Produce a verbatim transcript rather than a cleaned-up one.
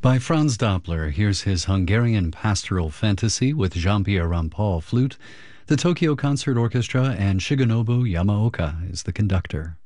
By Franz Doppler, here's his Hungarian pastoral fantasy with Jean-Pierre Rampal flute, the Tokyo Concert Orchestra, and Shigenobu Yamaoka is the conductor.